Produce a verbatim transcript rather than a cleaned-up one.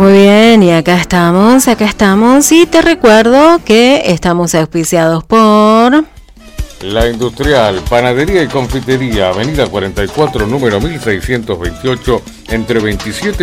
Muy bien, y acá estamos, acá estamos. Y te recuerdo que estamos auspiciados por... La Industrial, Panadería y Confitería, Avenida cuarenta y cuatro, número mil seiscientos veintiocho, entre veintisiete